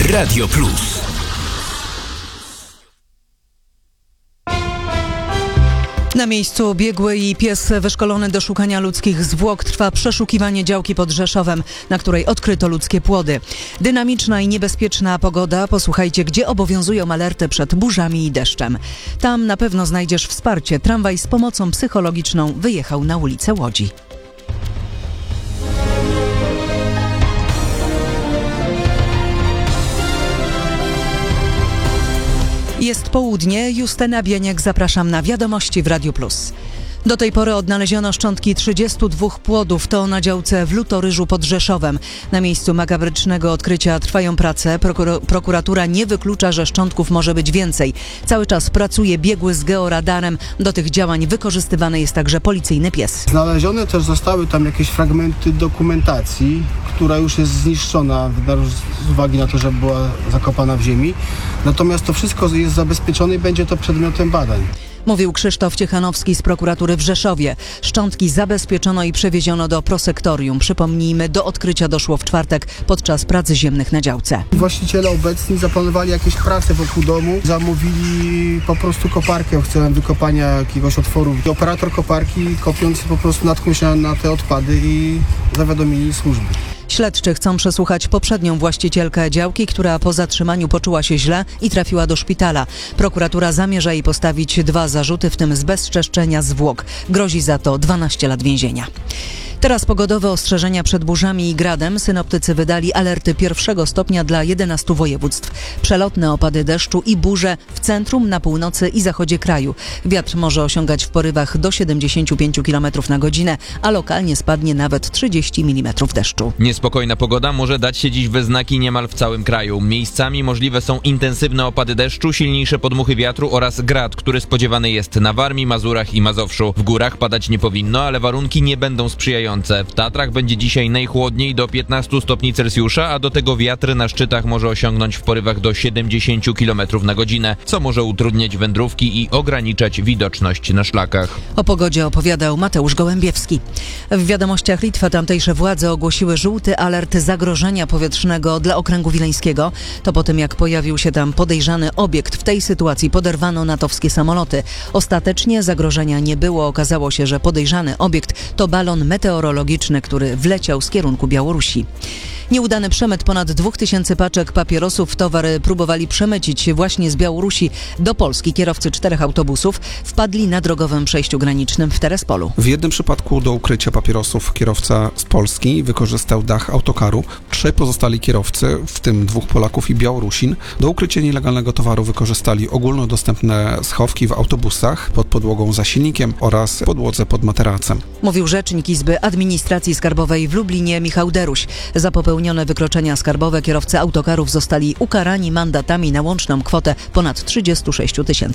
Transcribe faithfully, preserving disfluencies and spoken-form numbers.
Radio Plus. Na miejscu biegły i pies wyszkolony do szukania ludzkich zwłok trwa przeszukiwanie działki pod Rzeszowem, na której odkryto ludzkie płody. Dynamiczna i niebezpieczna pogoda. Posłuchajcie, gdzie obowiązują alerty przed burzami i deszczem. Tam na pewno znajdziesz wsparcie. Tramwaj z pomocą psychologiczną wyjechał na ulicę Łodzi. Jest południe, Justyna Bieniek, zapraszam na wiadomości w Radiu Plus. Do tej pory odnaleziono szczątki trzydziestu dwóch płodów, to na działce w Lutoryżu pod Rzeszowem. Na miejscu makabrycznego odkrycia trwają prace. Prokur- prokuratura nie wyklucza, że szczątków może być więcej. Cały czas pracuje biegły z georadarem. Do tych działań wykorzystywany jest także policyjny pies. Znalezione też zostały tam jakieś fragmenty dokumentacji, która już jest zniszczona z uwagi na to, że była zakopana w ziemi. Natomiast to wszystko jest zabezpieczone i będzie to przedmiotem badań. Mówił Krzysztof Ciechanowski z prokuratury w Rzeszowie. Szczątki zabezpieczono i przewieziono do prosektorium. Przypomnijmy, do odkrycia doszło w czwartek podczas prac ziemnych na działce. Właściciele obecni zaplanowali jakieś prace wokół domu. Zamówili po prostu koparkę w celem wykopania jakiegoś otworu. I operator koparki, kopiąc, po prostu natknął się na te odpady i zawiadomili służby. Śledczy chcą przesłuchać poprzednią właścicielkę działki, która po zatrzymaniu poczuła się źle i trafiła do szpitala. Prokuratura zamierza jej postawić dwa zarzuty, w tym zbezczeszczenia zwłok. Grozi za to dwanaście lat więzienia. Teraz pogodowe ostrzeżenia przed burzami i gradem. Synoptycy wydali alerty pierwszego stopnia dla jedenastu województw. Przelotne opady deszczu i burze w centrum, na północy i zachodzie kraju. Wiatr może osiągać w porywach do siedemdziesiąt pięć kilometrów na godzinę, a lokalnie spadnie nawet trzydzieści milimetrów deszczu. Niespokojna pogoda może dać się dziś we znaki niemal w całym kraju. Miejscami możliwe są intensywne opady deszczu, silniejsze podmuchy wiatru oraz grad, który spodziewany jest na Warmii, Mazurach i Mazowszu. W górach padać nie powinno, ale warunki nie będą sprzyjające. W Tatrach będzie dzisiaj najchłodniej do piętnastu stopni Celsjusza, a do tego wiatr na szczytach może osiągnąć w porywach do siedemdziesięciu kilometrów na godzinę, co może utrudniać wędrówki i ograniczać widoczność na szlakach. O pogodzie opowiadał Mateusz Gołębiewski. W wiadomościach Litwa tamtejsze władze ogłosiły żółty alert zagrożenia powietrznego dla okręgu wileńskiego. To po tym, jak pojawił się tam podejrzany obiekt. W tej sytuacji poderwano natowskie samoloty. Ostatecznie zagrożenia nie było. Okazało się, że podejrzany obiekt to balon meteorologiczny, który wleciał z kierunku Białorusi. Nieudany przemyt ponad dwóch tysięcy paczek papierosów. Towar próbowali przemycić właśnie z Białorusi do Polski. Kierowcy czterech autobusów wpadli na drogowym przejściu granicznym w Terespolu. W jednym przypadku do ukrycia papierosów kierowca z Polski wykorzystał dach autokaru. Trzej pozostali kierowcy, w tym dwóch Polaków i Białorusin, do ukrycia nielegalnego towaru wykorzystali ogólnodostępne schowki w autobusach pod podłogą za silnikiem oraz podłodze pod materacem. Mówił rzecznik Izby Administracji Skarbowej w Lublinie Michał Deruś. Za popełnione wykroczenia skarbowe kierowcy autokarów zostali ukarani mandatami na łączną kwotę ponad trzydzieści sześć tysięcy